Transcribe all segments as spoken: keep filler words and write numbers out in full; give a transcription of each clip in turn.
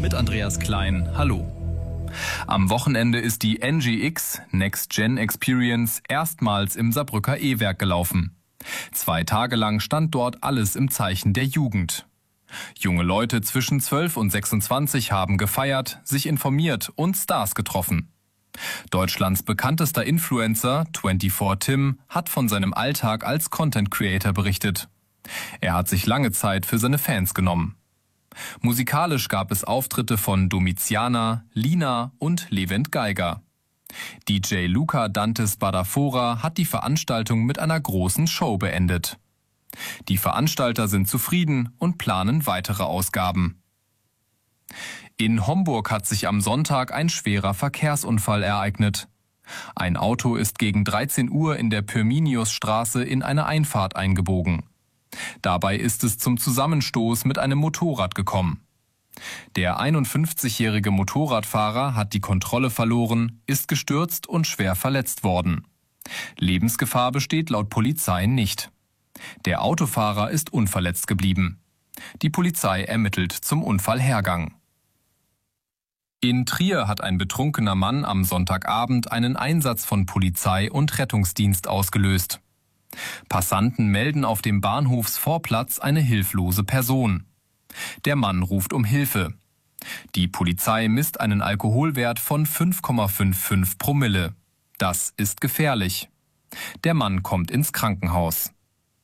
mit Andreas Klein. Hallo. Am Wochenende ist die N G X Next Gen Experience erstmals im Saarbrücker E-Werk gelaufen. Zwei Tage lang stand dort alles im Zeichen der Jugend. Junge Leute zwischen zwölf und sechsundzwanzig haben gefeiert, sich informiert und Stars getroffen. Deutschlands bekanntester Influencer, vierundzwanzig Tim, hat von seinem Alltag als Content Creator berichtet. Er hat sich lange Zeit für seine Fans genommen. Musikalisch gab es Auftritte von Domiziana, Lina und Levent Geiger. D J Luca Dantes Badafora hat die Veranstaltung mit einer großen Show beendet. Die Veranstalter sind zufrieden und planen weitere Ausgaben. In Homburg hat sich am Sonntag ein schwerer Verkehrsunfall ereignet. Ein Auto ist gegen dreizehn Uhr in der Pyrminiusstraße in eine Einfahrt eingebogen. Dabei ist es zum Zusammenstoß mit einem Motorrad gekommen. Der einundfünfzigjährige Motorradfahrer hat die Kontrolle verloren, ist gestürzt und schwer verletzt worden. Lebensgefahr besteht laut Polizei nicht. Der Autofahrer ist unverletzt geblieben. Die Polizei ermittelt zum Unfallhergang. In Trier hat ein betrunkener Mann am Sonntagabend einen Einsatz von Polizei und Rettungsdienst ausgelöst. Passanten melden auf dem Bahnhofsvorplatz eine hilflose Person. Der Mann ruft um Hilfe. Die Polizei misst einen Alkoholwert von fünf Komma fünfundfünfzig Promille. Das ist gefährlich. Der Mann kommt ins Krankenhaus.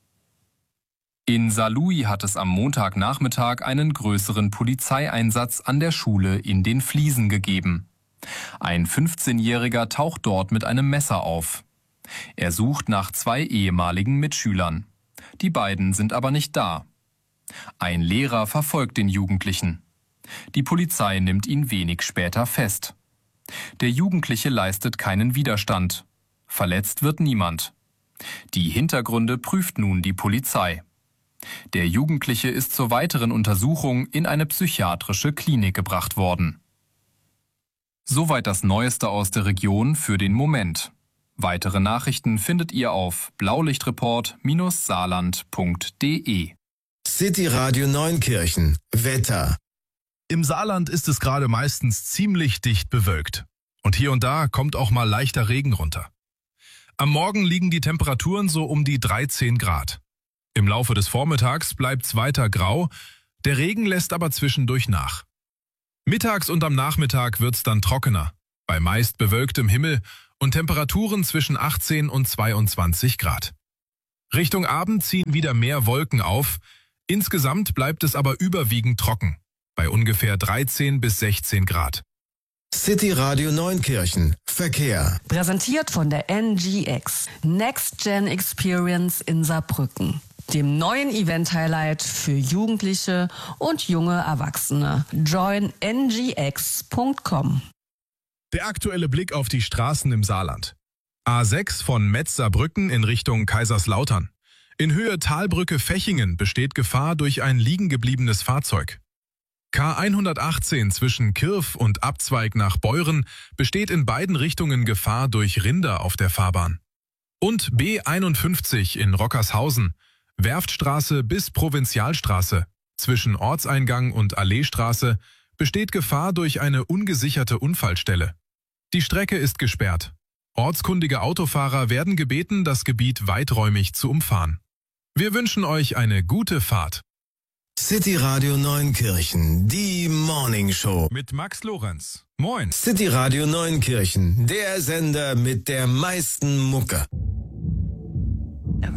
In Saarlouis hat es am Montagnachmittag einen größeren Polizeieinsatz an der Schule in den Fliesen gegeben. Ein fünfzehnjähriger taucht dort mit einem Messer auf. Er sucht nach zwei ehemaligen Mitschülern. Die beiden sind aber nicht da. Ein Lehrer verfolgt den Jugendlichen. Die Polizei nimmt ihn wenig später fest. Der Jugendliche leistet keinen Widerstand. Verletzt wird niemand. Die Hintergründe prüft nun die Polizei. Der Jugendliche ist zur weiteren Untersuchung in eine psychiatrische Klinik gebracht worden. Soweit das Neueste aus der Region für den Moment. Weitere Nachrichten findet ihr auf blaulichtreport Bindestrich saarland Punkt de. City Radio Neunkirchen. Wetter. Im Saarland ist es gerade meistens ziemlich dicht bewölkt. Und hier und da kommt auch mal leichter Regen runter. Am Morgen liegen die Temperaturen so um die dreizehn Grad. Im Laufe des Vormittags bleibt's weiter grau, der Regen lässt aber zwischendurch nach. Mittags und am Nachmittag wird's dann trockener, bei meist bewölktem Himmel und Temperaturen zwischen achtzehn und zweiundzwanzig Grad. Richtung Abend ziehen wieder mehr Wolken auf, insgesamt bleibt es aber überwiegend trocken, bei ungefähr dreizehn bis sechzehn Grad. City Radio Neunkirchen. Verkehr. Präsentiert von der N G X Next Gen Experience in Saarbrücken, dem neuen Event-Highlight für Jugendliche und junge Erwachsene. join n g x punkt com. Der aktuelle Blick auf die Straßen im Saarland. A sechs von Metz-Saarbrücken in Richtung Kaiserslautern. In Höhe Talbrücke-Fechingen besteht Gefahr durch ein liegengebliebenes Fahrzeug. K hundertachtzehn zwischen Kirf und Abzweig nach Beuren besteht in beiden Richtungen Gefahr durch Rinder auf der Fahrbahn. Und B einundfünfzig in Rockershausen, Werftstraße bis Provinzialstraße, zwischen Ortseingang und Alleestraße, besteht Gefahr durch eine ungesicherte Unfallstelle. Die Strecke ist gesperrt. Ortskundige Autofahrer werden gebeten, das Gebiet weiträumig zu umfahren. Wir wünschen euch eine gute Fahrt. City Radio Neunkirchen, die Morning Show. Mit Max Lorenz. Moin. City Radio Neunkirchen, der Sender mit der meisten Mucke.